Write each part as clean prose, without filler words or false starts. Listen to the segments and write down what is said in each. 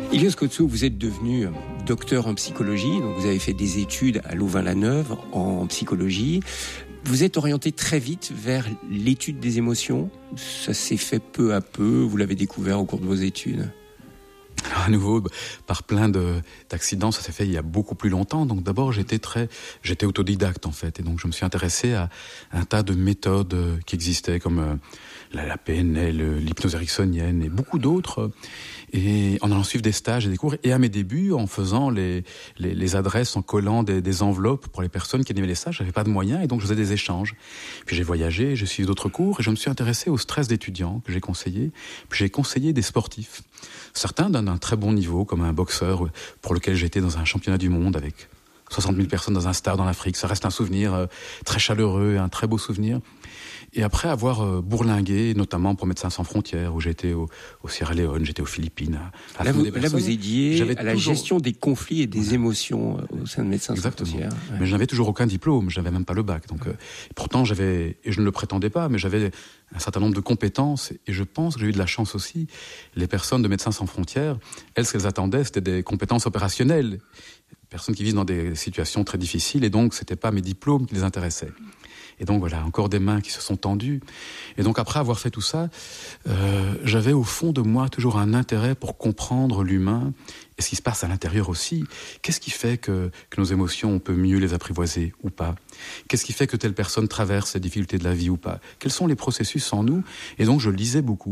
Ilios Kotsou, vous êtes devenu docteur en psychologie, donc vous avez fait des études à Louvain-la-Neuve en psychologie. Vous êtes orienté très vite vers l'étude des émotions. Ça s'est fait peu à peu, vous l'avez découvert au cours de vos études. Alors à nouveau, par plein d'accidents, ça s'est fait il y a beaucoup plus longtemps. Donc d'abord, j'étais autodidacte en fait. Et donc je me suis intéressé à un tas de méthodes qui existaient, comme la PNL, l'hypnose ericksonienne et beaucoup d'autres. Et en allant suivre des stages et des cours, et à mes débuts, en faisant les adresses, en collant des enveloppes pour les personnes qui animaient les stages, j'avais pas de moyens, et donc je faisais des échanges. Puis j'ai voyagé, j'ai suivi d'autres cours, et je me suis intéressé au stress d'étudiants que j'ai conseillé. Puis j'ai conseillé des sportifs. Certains d'un très bon niveau, comme un boxeur pour lequel j'étais dans un championnat du monde avec 60 000 personnes dans un stade en Afrique. Ça reste un souvenir très chaleureux, un très beau souvenir. Et après avoir bourlingué, notamment pour Médecins sans frontières, où j'étais au Sierra Leone, j'étais aux Philippines. Là, vous aidiez à la gestion des conflits et des émotions au sein de Médecins sans frontières. Ouais. Mais je n'avais toujours aucun diplôme, je n'avais même pas le bac. Donc, pourtant, et je ne le prétendais pas, mais j'avais un certain nombre de compétences. Et je pense que j'ai eu de la chance aussi. Les personnes de Médecins sans frontières, elles, ce qu'elles attendaient, c'était des compétences opérationnelles. Personnes qui vivent dans des situations très difficiles, et donc c'était pas mes diplômes qui les intéressaient. Et donc voilà, encore des mains qui se sont tendues. Et donc après avoir fait tout ça, j'avais au fond de moi toujours un intérêt pour comprendre l'humain et ce qui se passe à l'intérieur aussi. Qu'est-ce qui fait que nos émotions, on peut mieux les apprivoiser ou pas? Qu'est-ce qui fait que telle personne traverse ces difficultés de la vie ou pas? Quels sont les processus en nous? Et donc je lisais beaucoup.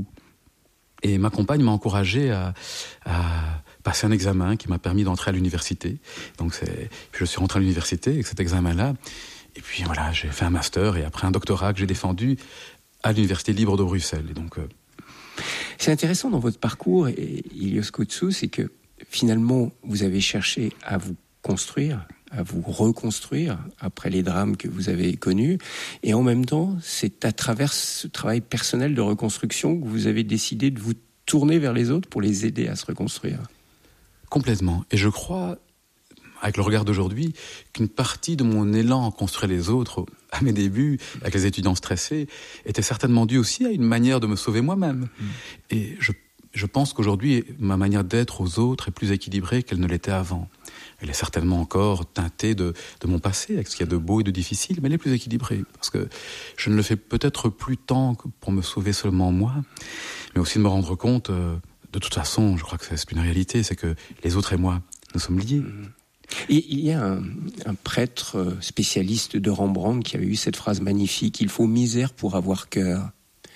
Et ma compagne m'a encouragé à passer un examen qui m'a permis d'entrer à l'université. Donc je suis rentré à l'université avec cet examen-là. Et puis voilà, j'ai fait un master et après un doctorat que j'ai défendu à l'Université libre de Bruxelles. Et donc, c'est intéressant dans votre parcours, Ilios Kotsou, c'est que finalement, vous avez cherché à vous construire, à vous reconstruire après les drames que vous avez connus. Et en même temps, c'est à travers ce travail personnel de reconstruction que vous avez décidé de vous tourner vers les autres pour les aider à se reconstruire. Complètement. Et je crois, avec le regard d'aujourd'hui, qu'une partie de mon élan à construire les autres, à mes débuts, avec les étudiants stressés, était certainement due aussi à une manière de me sauver moi-même. Et je pense qu'aujourd'hui, ma manière d'être aux autres est plus équilibrée qu'elle ne l'était avant. Elle est certainement encore teintée de mon passé, avec ce qu'il y a de beau et de difficile, mais elle est plus équilibrée. Parce que je ne le fais peut-être plus tant que pour me sauver seulement moi, mais aussi de me rendre compte, de toute façon, je crois que c'est une réalité, c'est que les autres et moi, nous sommes liés. Et il y a un prêtre spécialiste de Rembrandt qui avait eu cette phrase magnifique: il faut misère pour avoir cœur.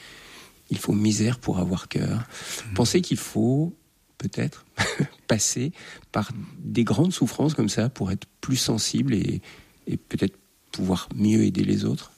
Il faut misère pour avoir cœur. Pensez qu'il faut peut-être passer par des grandes souffrances comme ça pour être plus sensible et peut-être pouvoir mieux aider les autres.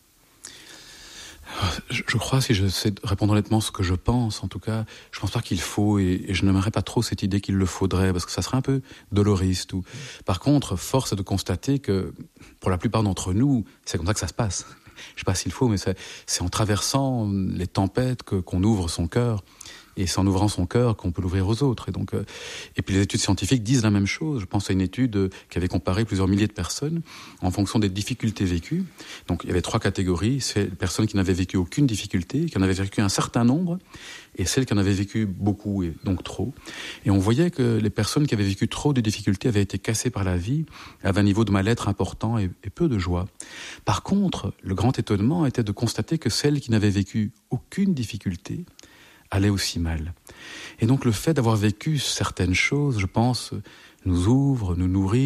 Je crois, si je sais répondre honnêtement ce que je pense, en tout cas, je pense pas qu'il faut, et je n'aimerais pas trop cette idée qu'il le faudrait, parce que ça serait un peu doloriste. Par contre, force est de constater que, pour la plupart d'entre nous, c'est comme ça que ça se passe. Je sais pas s'il faut, mais c'est en traversant les tempêtes qu'on ouvre son cœur. Et c'est en ouvrant son cœur qu'on peut l'ouvrir aux autres. Et puis les études scientifiques disent la même chose. Je pense à une étude qui avait comparé plusieurs milliers de personnes en fonction des difficultés vécues. Donc il y avait 3 catégories. C'est les personnes qui n'avaient vécu aucune difficulté, qui en avaient vécu un certain nombre, et celles qui en avaient vécu beaucoup, et donc trop. Et on voyait que les personnes qui avaient vécu trop de difficultés avaient été cassées par la vie, avaient un niveau de mal-être important et peu de joie. Par contre, le grand étonnement était de constater que celles qui n'avaient vécu aucune difficulté allait aussi mal. Et donc le fait d'avoir vécu certaines choses, je pense, nous ouvre, nous nourrit,